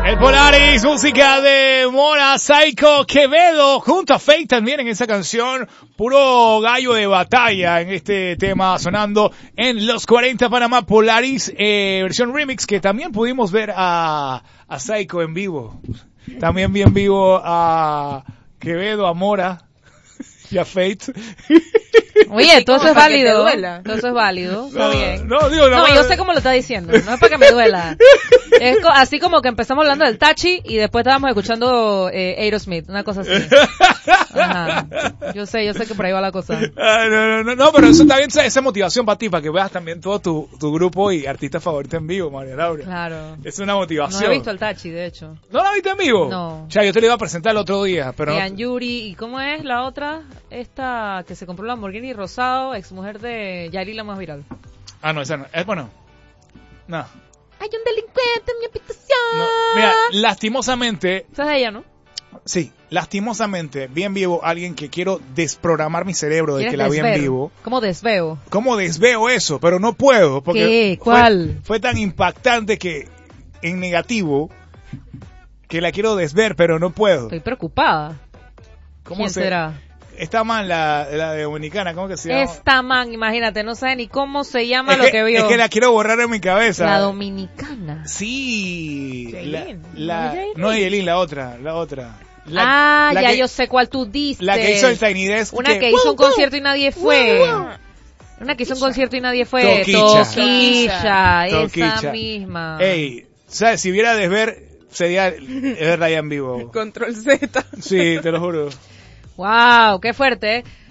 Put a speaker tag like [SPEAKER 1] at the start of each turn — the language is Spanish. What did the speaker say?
[SPEAKER 1] El Polaris, música de Mora, Psycho, Quevedo, junto a Faith también en esa canción, puro gallo de batalla en este tema sonando en los 40 Panamá. Polaris, versión remix, que también pudimos ver a Psycho en vivo. También vi en vivo a Quevedo, a Mora y a Faith.
[SPEAKER 2] Oye, todo eso es válido. Todo eso es válido. Está bien.
[SPEAKER 1] No,
[SPEAKER 2] yo sé cómo lo está diciendo. No es para que me duela. Es así como que empezamos hablando del Tachi y después estábamos escuchando Aerosmith, una cosa así. Ajá. Yo sé que por ahí va la cosa.
[SPEAKER 1] No, pero eso también esa motivación para ti, para que veas también todo tu grupo y artista favorito en vivo, María Laura.
[SPEAKER 2] Claro.
[SPEAKER 1] Es una motivación.
[SPEAKER 2] No he visto el Tachi, de hecho.
[SPEAKER 1] ¿No la viste en vivo?
[SPEAKER 2] No.
[SPEAKER 1] O sea, yo te lo iba a presentar el otro día, pero
[SPEAKER 2] y Yuri, ¿y cómo es la otra? Esta que se compró la Lamborghini rosado, exmujer de Yairi, la más viral.
[SPEAKER 1] Ah, no, esa no. Es bueno. No.
[SPEAKER 2] Hay un delincuente en mi habitación.
[SPEAKER 1] No. Mira, lastimosamente.
[SPEAKER 2] Esa es ella, ¿no?
[SPEAKER 1] Sí, lastimosamente, vi en vivo a alguien que quiero desprogramar mi cerebro de que la vi en vivo.
[SPEAKER 2] ¿Cómo desveo?
[SPEAKER 1] ¿Cómo desveo eso? Pero no puedo. Porque
[SPEAKER 2] ¿Qué? ¿Cuál?
[SPEAKER 1] Fue tan impactante que, en negativo, que la quiero desver, pero no puedo.
[SPEAKER 2] Estoy preocupada. ¿Quién será?
[SPEAKER 1] Esta man, la de Dominicana, ¿cómo que se llama?
[SPEAKER 2] Esta man, imagínate, no sabe ni cómo se llama lo que vio.
[SPEAKER 1] Es que la quiero borrar en mi cabeza.
[SPEAKER 2] La Dominicana.
[SPEAKER 1] Sí.
[SPEAKER 2] Yailin.
[SPEAKER 1] No es Yailin, la otra.
[SPEAKER 2] Yo sé cuál tú dices.
[SPEAKER 1] La que hizo el Tiny Desk.
[SPEAKER 2] Una que hizo un concierto y nadie fue. Una que hizo un concierto y nadie fue. Toquilla. Esa misma.
[SPEAKER 1] Ey, ¿sabes? Si viera desver, sería verla ya en vivo.
[SPEAKER 3] Control Z.
[SPEAKER 1] Sí, te lo juro.
[SPEAKER 2] Wow, qué fuerte, ¿eh?